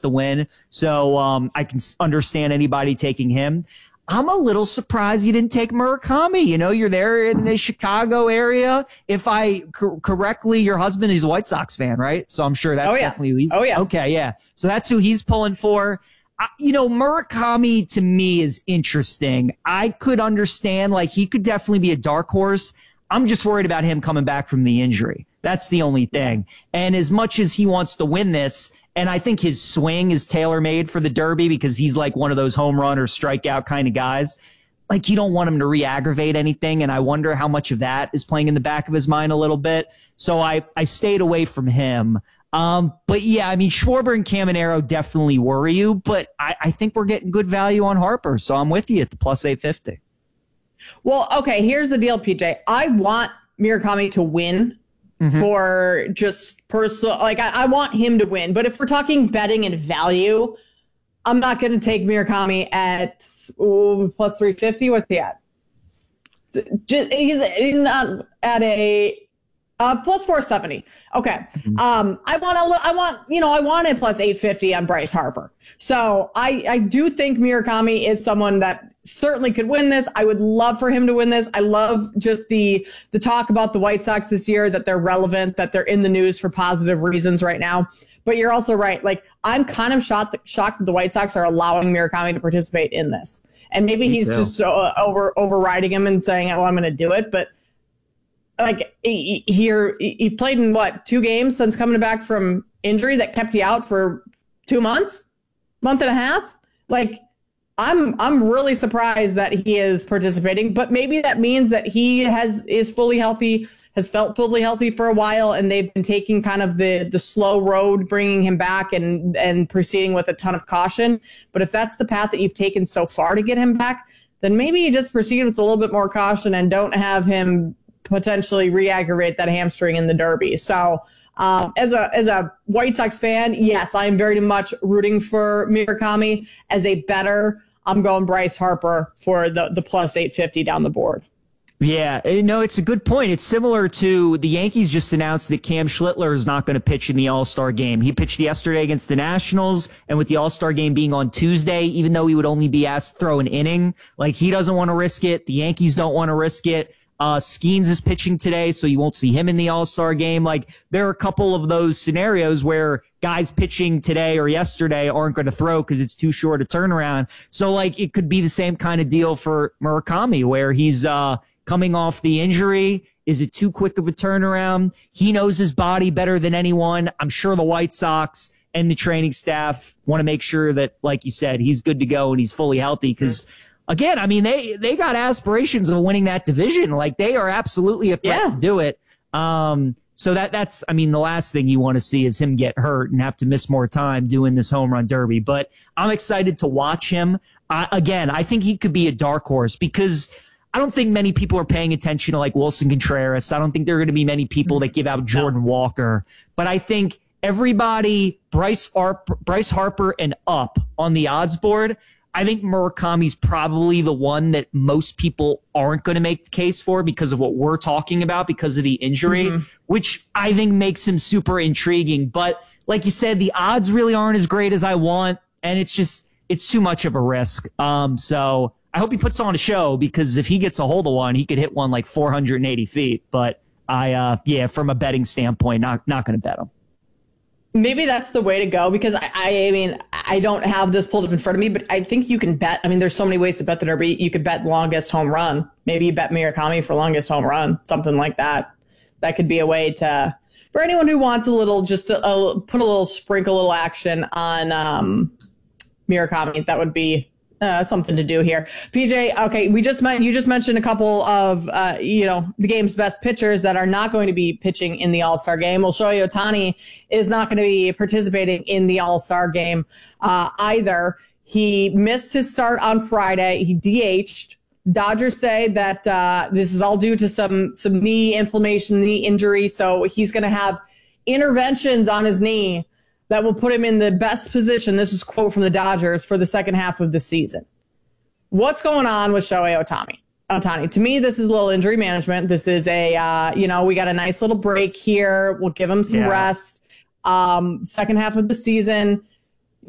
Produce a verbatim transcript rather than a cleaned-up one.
to win. So um, I can understand anybody taking him. I'm a little surprised you didn't take Murakami. You know, you're there in the Chicago area. If I co- correctly, your husband is a White Sox fan, right? So I'm sure that's oh, yeah. definitely who he's. Oh, yeah. Okay, yeah. So that's who he's pulling for. I, you know, Murakami to me is interesting. I could understand, like, he could definitely be a dark horse. I'm just worried about him coming back from the injury. That's the only thing. And as much as he wants to win this, and I think his swing is tailor-made for the Derby because he's like one of those home run or strikeout kind of guys. Like, you don't want him to re-aggravate anything, and I wonder how much of that is playing in the back of his mind a little bit. So I, I stayed away from him. Um, but, yeah, I mean, Schwarber and Caminero definitely worry you, but I, I think we're getting good value on Harper, so I'm with you at the plus eight fifty. Well, okay, here's the deal, P J. I want Murakami to win. Mm-hmm. For just personal, like I, I want him to win. But if we're talking betting and value, I'm not going to take Murakami at ooh, plus three fifty. What's he at? Just, he's, he's not at a uh, plus four seventy. Okay. Mm-hmm. Um, I want to, I want, you know, I want a plus eight fifty on Bryce Harper. So I, I do think Murakami is someone that certainly could win this. I would love for him to win this. I love just the the talk about the White Sox this year, that they're relevant, that they're in the news for positive reasons right now. But you're also right. Like, I'm kind of shocked that, shocked that the White Sox are allowing Murakami to participate in this. And maybe Me he's too. just uh, over overriding him and saying, oh, I'm going to do it. But like, he, he, he played in what, two games since coming back from injury that kept you out for two months, month and a half. Like, I'm I'm really surprised that he is participating, but maybe that means that he has is fully healthy, has felt fully healthy for a while, and they've been taking kind of the the slow road, bringing him back and and proceeding with a ton of caution. But if that's the path that you've taken so far to get him back, then maybe you just proceed with a little bit more caution and don't have him potentially re-aggravate that hamstring in the Derby. So um, as a as a White Sox fan, yes, I am very much rooting for Murakami. As a bettor, I'm going Bryce Harper for the, the plus eight fifty down the board. Yeah, no, it's a good point. It's similar to the Yankees just announced that Cam Schlittler is not going to pitch in the All-Star game. He pitched yesterday against the Nationals, and with the All-Star game being on Tuesday, even though he would only be asked to throw an inning, like, he doesn't want to risk it. The Yankees don't want to risk it. Uh, Skeens is pitching today, so you won't see him in the All-Star game. Like, there are a couple of those scenarios where guys pitching today or yesterday aren't going to throw because it's too short a turnaround. So, like, it could be the same kind of deal for Murakami, where he's uh, coming off the injury. Is it too quick of a turnaround? He knows his body better than anyone. I'm sure the White Sox and the training staff want to make sure that, like you said, he's good to go and he's fully healthy because mm-hmm. Again, I mean, they, they got aspirations of winning that division. Like, they are absolutely a threat yeah. to do it. Um, so that that's, I mean, the last thing you want to see is him get hurt and have to miss more time doing this home run derby. But I'm excited to watch him. Uh, again, I think he could be a dark horse because I don't think many people are paying attention to, like, Wilson Contreras. I don't think there are going to be many people that give out Jordan no. Walker. But I think everybody, Bryce Harper, Bryce Harper and up on the odds board, I think Murakami's probably the one that most people aren't going to make the case for because of what we're talking about, because of the injury, mm-hmm. which I think makes him super intriguing. But like you said, the odds really aren't as great as I want, and it's just, it's too much of a risk. Um, so I hope he puts on a show, because if he gets a hold of one, he could hit one like four hundred eighty feet. But I, uh, yeah, from a betting standpoint, not, not going to bet him. Maybe that's the way to go, because I, I mean, I don't have this pulled up in front of me, but I think you can bet. I mean, there's so many ways to bet the Derby. You could bet longest home run. Maybe you bet Murakami for longest home run, something like that. That could be a way to, for anyone who wants a little, just a, a, put a little sprinkle, a little action on um, Murakami. That would be uh, something to do here. P J, okay, we just met, you just mentioned a couple of, uh, you know, the game's best pitchers that are not going to be pitching in the All-Star game. Well, Shohei Ohtani is not going to be participating in the All-Star game uh, either. He missed his start on Friday. He D H'd. Dodgers say that uh, this is all due to some some knee inflammation, knee injury. So he's going to have interventions on his knee that will put him in the best position. This is a quote from the Dodgers for the second half of the season. What's going on with Shohei Ohtani? Ohtani. To me, this is a little injury management. This is a, uh, you know, we got a nice little break here. We'll give him some yeah. rest. Um, second half of the season,